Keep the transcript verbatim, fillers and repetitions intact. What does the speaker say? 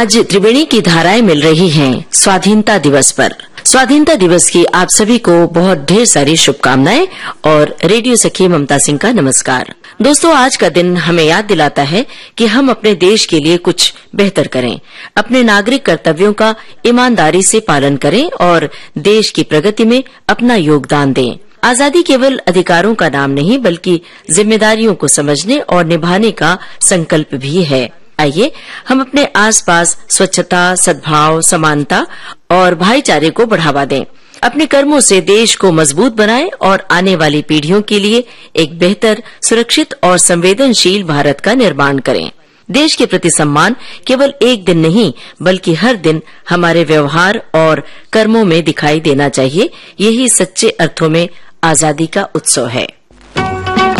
आज त्रिवेणी की धाराएं मिल रही हैं स्वाधीनता दिवस पर। स्वाधीनता दिवस की आप सभी को बहुत ढेर सारी शुभकामनाएं और रेडियो सखी ममता सिंह का नमस्कार। दोस्तों, आज का दिन हमें याद दिलाता है कि हम अपने देश के लिए कुछ बेहतर करें, अपने नागरिक कर्तव्यों का ईमानदारी से पालन करें और देश की प्रगति में अपना योगदान दें। आजादी केवल अधिकारों का नाम नहीं बल्कि जिम्मेदारियों को समझने और निभाने का संकल्प भी है। आइए हम अपने आसपास स्वच्छता, सद्भाव, समानता और भाईचारे को बढ़ावा दें। अपने कर्मों से देश को मजबूत बनाएं और आने वाली पीढ़ियों के लिए एक बेहतर, सुरक्षित और संवेदनशील भारत का निर्माण करें। देश के प्रति सम्मान केवल एक दिन नहीं बल्कि हर दिन हमारे व्यवहार और कर्मों में दिखाई देना चाहिए। यही सच्चे अर्थों में आजादी का उत्सव है।